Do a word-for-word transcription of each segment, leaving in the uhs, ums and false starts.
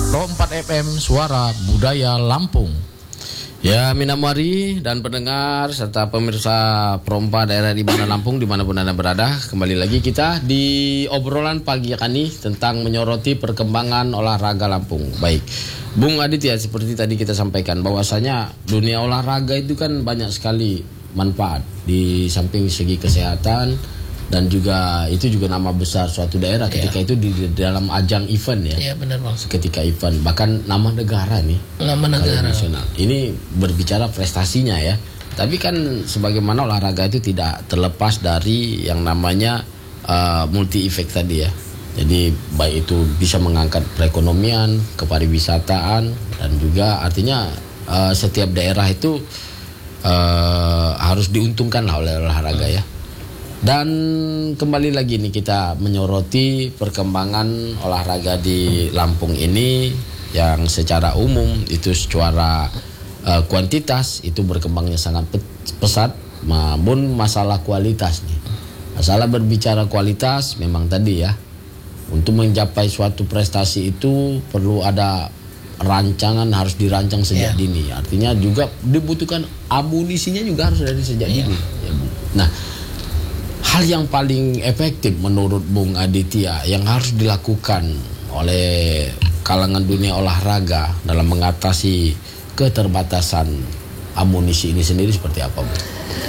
Pro empat F M Suara Budaya Lampung. Ya, Minamwari dan pendengar serta pemirsa Pro empat daerah di mana Lampung dimanapun Anda berada, kembali lagi kita di obrolan pagi kali tentang menyoroti perkembangan olahraga Lampung. Baik, Bung Aditya, seperti tadi kita sampaikan bahwasanya dunia olahraga itu kan banyak sekali manfaat di samping segi kesehatan. Dan juga itu juga nama besar suatu daerah ketika ya. Itu di, di dalam ajang event ya. Iya benar Bang. Ketika event bahkan nama negara nih. Nama negara nasional. Ini berbicara prestasinya ya. Tapi kan sebagaimana olahraga itu tidak terlepas dari yang namanya uh, multi effect tadi ya. Jadi baik itu bisa mengangkat perekonomian, kepariwisataan dan juga artinya uh, setiap daerah itu uh, harus diuntungkan lah oleh olahraga hmm. ya. Dan kembali lagi nih kita menyoroti perkembangan olahraga di Lampung ini yang secara umum itu secara uh, kuantitas itu berkembangnya sangat pesat, maupun masalah kualitas nih. Masalah berbicara kualitas memang tadi ya, untuk mencapai suatu prestasi itu perlu ada rancangan, harus dirancang sejak yeah. dini. Artinya juga dibutuhkan amunisinya juga harus dari sejak yeah. dini. Ya, nah. Hal yang paling efektif menurut Bung Aditya yang harus dilakukan oleh kalangan dunia olahraga dalam mengatasi keterbatasan amunisi ini sendiri seperti apa, Bung?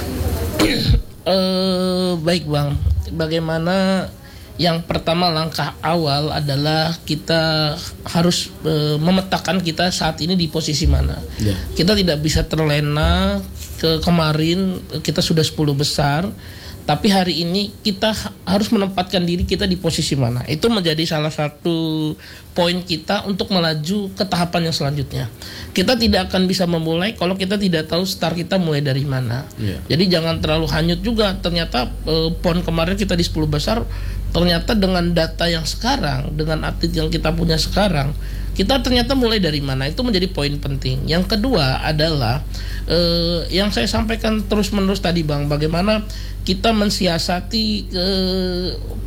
uh, baik Bang, bagaimana yang pertama langkah awal adalah kita harus uh, memetakan kita saat ini di posisi mana. Yeah. Kita tidak bisa terlena ke kemarin kita sudah sepuluh besar. Tapi hari ini kita harus menempatkan diri kita di posisi mana. Itu menjadi salah satu poin kita untuk melaju ke tahapan yang selanjutnya. Kita tidak akan bisa memulai kalau kita tidak tahu start kita mulai dari mana. Yeah. Jadi jangan terlalu hanyut juga. Ternyata eh, pon kemarin kita di sepuluh besar, ternyata dengan data yang sekarang, dengan atlet yang kita punya sekarang, kita ternyata mulai dari mana. Itu menjadi poin penting. Yang kedua adalah eh, yang saya sampaikan terus-menerus tadi Bang, bagaimana kita mensiasati eh,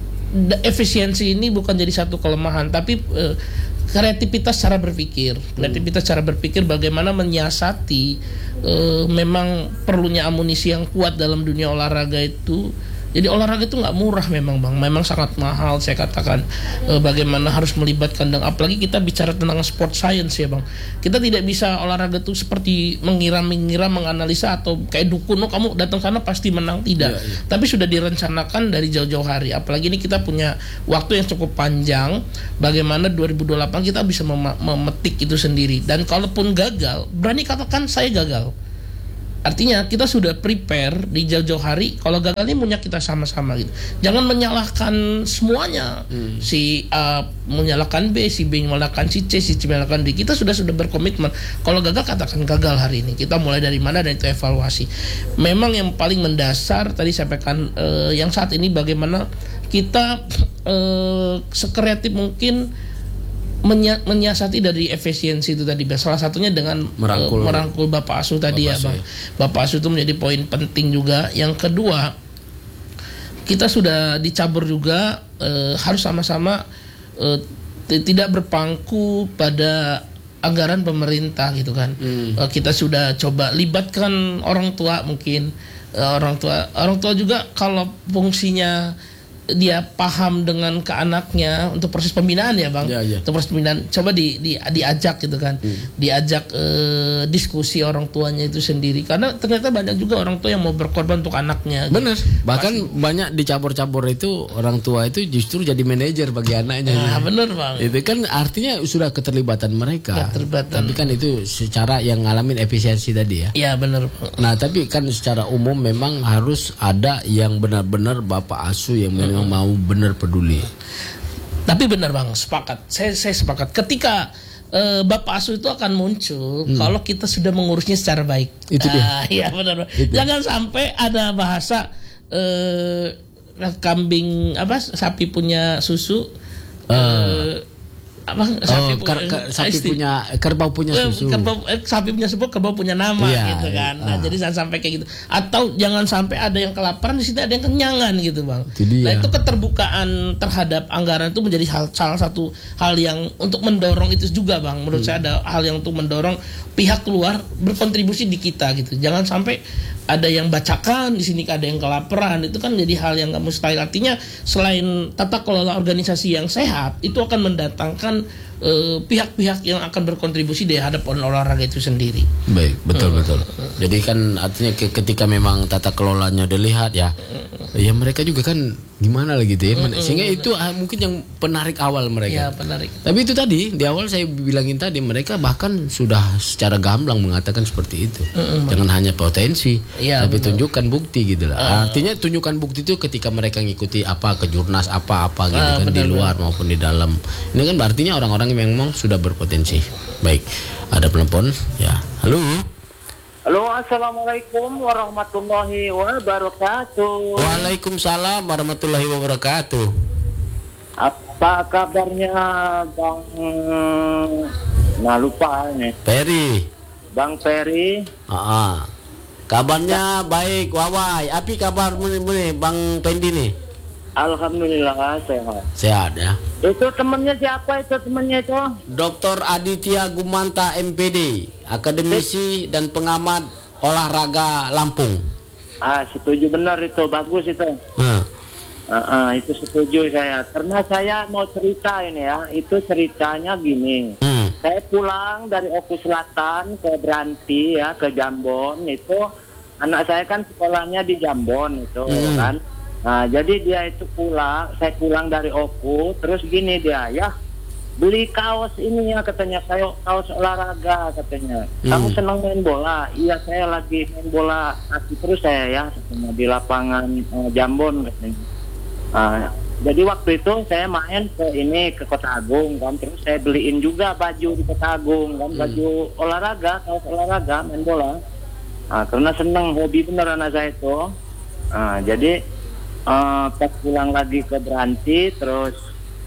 efisiensi ini bukan jadi satu kelemahan, tapi eh, kreativitas cara berpikir, kreativitas cara berpikir bagaimana menyiasati eh, memang perlunya amunisi yang kuat dalam dunia olahraga itu. Jadi olahraga itu nggak murah memang Bang, memang sangat mahal saya katakan. E, bagaimana harus melibatkan dan apalagi kita bicara tentang sport science ya Bang. Kita tidak bisa olahraga itu seperti mengira-mengira, menganalisa atau kayak dukun, oh kamu datang sana pasti menang, tidak. Ya, ya. Tapi sudah direncanakan dari jauh-jauh hari. Apalagi ini kita punya waktu yang cukup panjang. Bagaimana dua ribu dua puluh delapan kita bisa mem- memetik itu sendiri. Dan kalaupun gagal, berani katakan saya gagal. Artinya kita sudah prepare di jauh-jauh hari. Kalau gagal ini punya kita sama-sama gitu. Jangan menyalahkan semuanya. Hmm. Si A menyalahkan B, si B menyalahkan si C, si C menyalahkan D. Kita sudah sudah berkomitmen. Kalau gagal katakan gagal hari ini. Kita mulai dari mana dan itu evaluasi. Memang yang paling mendasar tadi saya sampaikan eh, yang saat ini bagaimana kita eh, sekreatif mungkin menyiasati dari efisiensi itu tadi. Salah satunya dengan merangkul, uh, merangkul Bapak Asuh tadi Bapak ya Bang. Bapak Asuh itu menjadi poin penting juga. Yang kedua, kita sudah dicabur juga uh, harus sama-sama uh, t- tidak berpangku pada anggaran pemerintah gitu kan. Hmm. Uh, kita sudah coba libatkan orang tua mungkin uh, orang tua orang tua juga kalau fungsinya dia paham dengan ke anaknya untuk proses pembinaan ya Bang, ya, ya. Untuk proses pembinaan coba di, di diajak gitu kan, hmm. diajak eh, diskusi orang tuanya itu sendiri karena ternyata banyak juga orang tua yang mau berkorban untuk anaknya. Benar, gitu. Bahkan Pasti. banyak dicabur-cabur itu orang tua itu justru jadi manajer bagi anaknya. Nah, benar Bang. Itu kan artinya sudah keterlibatan mereka. Keterlibatan. Tapi kan itu secara yang ngalamin efisiensi tadi ya. Iya benar. Nah tapi kan secara umum memang harus ada yang benar-benar Bapak Asuh yang hmm. yang mau benar peduli. Tapi benar Bang, sepakat. Saya saya sepakat. Ketika uh, Bapak Asuh itu akan muncul hmm. kalau kita sudah mengurusnya secara baik. Itu dia. Iya benar. Itu. Jangan sampai ada bahasa uh, kambing apa sapi punya susu uh. Uh, apa sapi, oh, kar, kar, sapi isti, punya kerbau punya susu. Kerbau, eh, sapi punya susu, kerbau punya nama yeah, gitu kan. Nah, ah. jadi jangan sampai kayak gitu. Atau jangan sampai ada yang kelaparan di situ ada yang kenyangan gitu, Bang. Itu nah, itu keterbukaan terhadap anggaran itu menjadi hal, salah satu hal yang untuk mendorong itu juga, Bang. Menurut hmm. saya ada hal yang untuk mendorong pihak luar berkontribusi di kita gitu. Jangan sampai ada yang bacakan di sini ada yang kelaparan, itu kan jadi hal yang nggak mustahil. Artinya selain tata kelola organisasi yang sehat itu akan mendatangkan uh, pihak-pihak yang akan berkontribusi di hadapan olahraga itu sendiri. Baik, betul hmm. betul. Jadi kan artinya ketika memang tata kelolanya dilihat ya, ya mereka juga kan gimana lagi gitu ya, hmm. sehingga itu mungkin yang penarik awal mereka. Ya, penarik. Tapi itu tadi di awal saya bilangin tadi mereka bahkan sudah secara gamblang mengatakan seperti itu. Hmm. Jangan hanya potensi, ya, tapi betul. tunjukkan bukti gitu lah. Uh. Artinya tunjukkan bukti itu ketika mereka ngikuti apa kejurnas apa-apa gitu uh, kan benar, di luar benar. maupun di dalam. Ini kan artinya orang-orang yang memang sudah berpotensi. Baik, ada penelpon ya. Halo. Halo, assalamualaikum warahmatullahi wabarakatuh. Waalaikumsalam warahmatullahi wabarakatuh. Apa kabarnya Bang? Nah lupa nih. Peri. Bang Peri. Ah, kabarnya baik, Wawai. Api kabar muni Bang Pendi nih? Alhamdulillah sehat. Sehat ya. Itu temannya siapa itu temannya itu? Doktor Aditya Gumanta M P D, akademisi dan pengamat olahraga Lampung. Ah, setuju benar itu, bagus itu. Hmm. Uh, uh, itu setuju saya. Karena saya mau cerita ini ya, itu ceritanya gini. Hmm. Saya pulang dari Oku Selatan ke Beranti ya, ke Jambon itu. Anak saya kan sekolahnya di Jambon itu hmm. kan. Nah, jadi dia itu pulang, saya pulang dari Oku, terus gini dia, ya beli kaos ini ya katanya, saya kaos olahraga katanya. Kamu hmm. senang main bola? Iya, saya lagi main bola kaki terus saya ya, katanya, di lapangan eh, Jambon katanya. Nah, jadi waktu itu saya main ke ini ke Kota Agung kan, terus saya beliin juga baju di Kota Agung kan, hmm. baju olahraga, kaos olahraga, main bola. Nah, karena senang, hobi bener anak saya itu. Nah, jadi Uh, pas pulang lagi ke Beranti, terus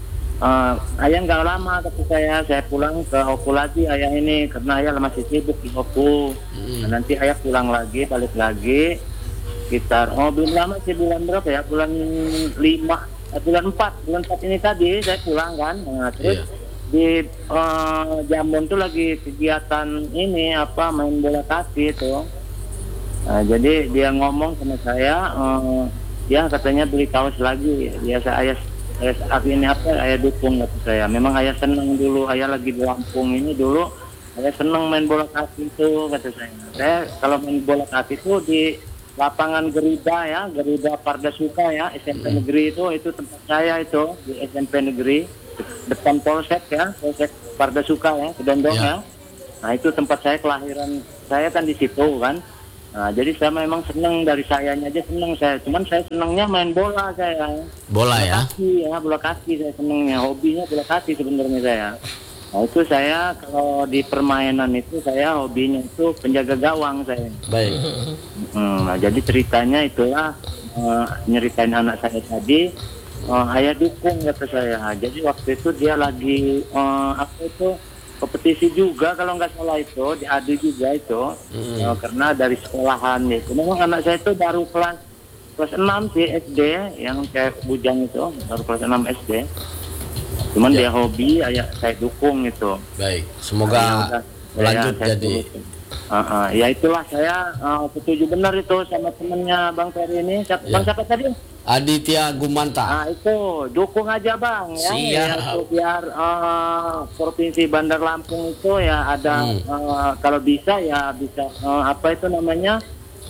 uh, ayah nggak lama kata saya, saya pulang ke Oku lagi ayah ini, karena ayah masih sibuk di Oku. Hmm. Nah, nanti ayah pulang lagi, balik lagi, sekitar, oh belum lama sih, bulan berapa ya, bulan lima, eh, bulan empat, bulan empat ini tadi saya pulang kan. Nah, terus yeah. di uh, Jambon tuh lagi kegiatan ini apa, main bola kaki tuh. Nah, jadi dia ngomong sama saya, uh, ya katanya beli kaos lagi. Biasa ayah, ayah ini apa, ayah dukung kata saya. Memang ayah senang dulu, ayah lagi di Lampung ini dulu, ayah senang main bola kaki itu kata saya. Saya kalau main bola kaki itu di lapangan Gerida ya, Gerida Pardasuka ya, S M P Negeri itu, itu tempat saya itu di S M P Negeri depan Polsek ya, Polsek Pardasuka ya, Kedondong ya. ya. Nah itu tempat saya kelahiran, saya kan di situ kan. Nah, jadi saya memang senang, dari sayanya aja senang saya. Cuman saya senangnya main bola saya. Bola, bola ya? Kaki ya, bola kaki saya senangnya. Hobinya bola kaki sebenarnya saya. Nah, itu saya kalau di permainan itu saya hobinya itu penjaga gawang saya. Baik. Hmm, nah, jadi ceritanya itulah uh, nyeritain anak saya tadi. Uh, ayah dukung kata saya. Jadi waktu itu dia lagi uh, apa itu? kompetisi juga kalau nggak salah itu, diadu juga itu, hmm. ya, karena dari sekolahan itu. Memang anak saya itu baru kelas kelas enam sih S D, yang kayak Bujang itu baru kelas enam S D. Cuman ya. Dia hobi, ayah saya dukung itu. Baik, semoga lanjut jadi. Uh, uh, ya itulah saya uh, setuju benar itu sama temennya Bang Ferry ini. Siapa, ya. Bang siapa tadi? Aditya Gumanta. Nah itu dukung aja Bang ya, ya itu biar uh, provinsi Bandar Lampung itu ya ada hmm. uh, kalau bisa ya bisa uh, apa itu namanya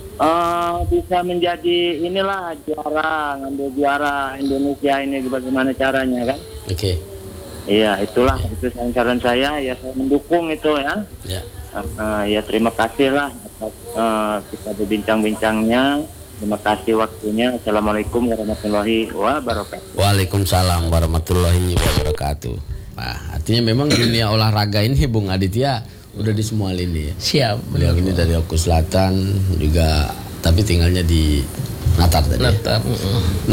uh, bisa menjadi inilah juara, ngambil juara Indonesia ini, bagaimana caranya kan? Oke. Okay. Iya itulah yeah. itu saran saya ya, saya mendukung itu ya. Yeah. Uh, uh, ya terima kasih lah atas uh, kita berbincang-bincangnya. Terima kasih waktunya. Assalamualaikum warahmatullahi wabarakatuh. Waalaikumsalam warahmatullahi wabarakatuh. Nah, artinya memang dunia olahraga ini Bung Aditya udah di semua lini ya. Siap. Beliau ini dari Oku Selatan juga, tapi tinggalnya di Natar tadi. Natar. Nah,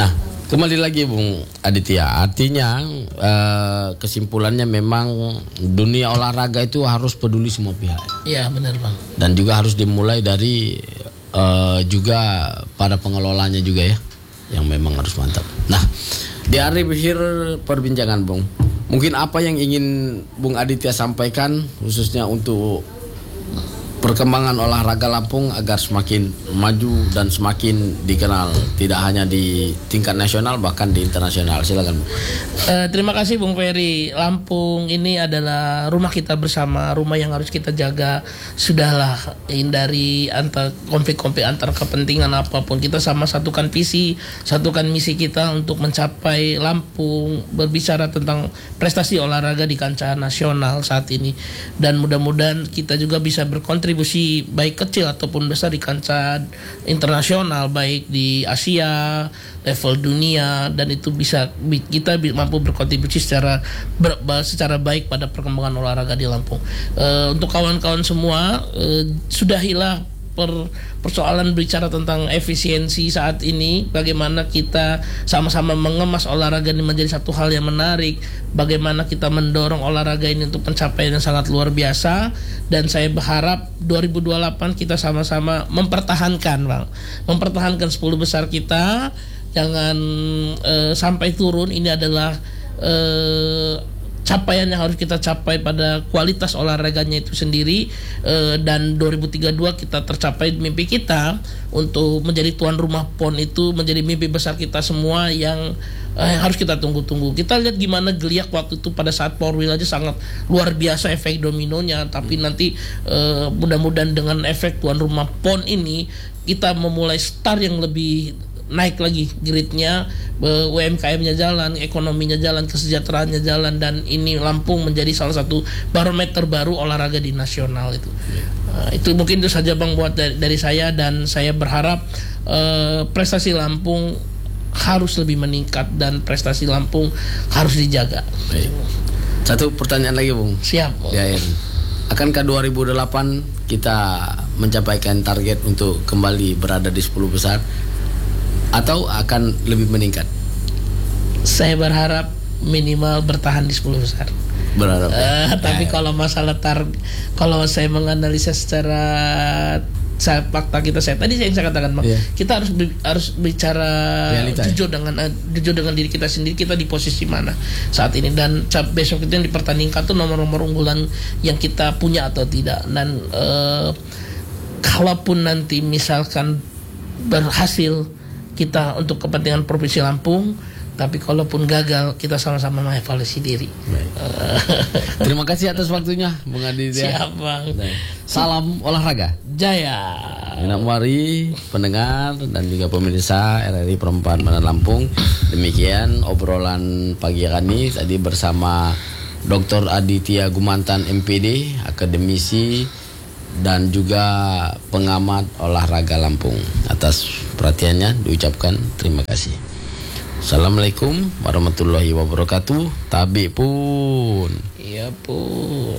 Kembali lagi Bung Aditya, artinya uh, kesimpulannya memang dunia olahraga itu harus peduli semua pihak. Iya benar Bang. Dan juga harus dimulai dari uh, juga para pengelolanya juga ya, yang memang harus mantap. Nah, di akhir perbincangan Bung, mungkin apa yang ingin Bung Aditya sampaikan khususnya untuk perkembangan olahraga Lampung agar semakin maju dan semakin dikenal tidak hanya di tingkat nasional bahkan di internasional. Silakan Bu. Uh, terima kasih Bung Ferry. Lampung ini adalah rumah kita bersama, rumah yang harus kita jaga. Sudahlah hindari antar konflik-konflik antar kepentingan apapun. Kita sama satukan visi, satukan misi kita untuk mencapai Lampung, berbicara tentang prestasi olahraga di kancah nasional saat ini, dan mudah-mudahan kita juga bisa berkontribusi baik kecil ataupun besar di kancah internasional, baik di Asia, level dunia, dan itu bisa kita mampu berkontribusi secara ber, secara baik pada perkembangan olahraga di Lampung. E, untuk kawan-kawan semua, e, sudahilah per, persoalan bicara tentang efisiensi saat ini, bagaimana kita sama-sama mengemas olahraga ini menjadi satu hal yang menarik, bagaimana kita mendorong olahraga ini untuk pencapaian yang sangat luar biasa. Dan saya berharap dua ribu dua puluh delapan kita sama-sama mempertahankan Bang, mempertahankan sepuluh besar kita, jangan uh, sampai turun. Ini adalah uh, capaian yang harus kita capai pada kualitas olahraganya itu sendiri, uh, dan dua ribu tiga puluh dua kita tercapai mimpi kita untuk menjadi tuan rumah P O N itu menjadi mimpi besar kita semua yang uh, harus kita tunggu-tunggu. Kita lihat gimana geliat waktu itu pada saat Power Wheel aja sangat luar biasa efek dominonya, tapi nanti uh, mudah-mudahan dengan efek tuan rumah P O N ini kita memulai start yang lebih naik lagi gridnya, U M K M-nya jalan, ekonominya jalan, kesejahteraannya jalan, dan ini Lampung menjadi salah satu barometer baru olahraga di nasional itu. Uh, itu mungkin itu saja Bang buat dari, dari saya, dan saya berharap uh, prestasi Lampung harus lebih meningkat dan prestasi Lampung harus dijaga. Baik. Satu pertanyaan lagi Bung. Siap. Ya, ya. Akankah dua ribu delapan kita mencapaikan target untuk kembali berada di sepuluh besar? Atau akan lebih meningkat? Saya berharap minimal bertahan di sepuluh besar. Berharap. Uh, ya. Tapi ya, kalau masalah tar, kalau saya menganalisa secara saya, fakta kita, saya tadi saya katakan, yeah. kita harus harus bicara realita, jujur ya? dengan uh, jujur dengan diri kita sendiri, kita di posisi mana saat ini, dan besok itu yang dipertandingkan tuh nomor-nomor unggulan yang kita punya atau tidak. Dan uh, kalaupun nanti misalkan berhasil kita untuk kepentingan Provinsi Lampung, tapi kalaupun gagal kita sama-sama mengevaluasi diri. Terima kasih atas waktunya Bung Aditya. Siap Bang. Salam olahraga Jaya. Enak mari pendengar dan juga pemirsa R R I Perempat Bandar Lampung. Demikian obrolan pagi kami tadi bersama Doktor Aditya Gumantan M P D, akademisi dan juga pengamat olahraga Lampung. Atas perhatiannya diucapkan terima kasih. Assalamualaikum warahmatullahi wabarakatuh. Tabi pun. Iya pun.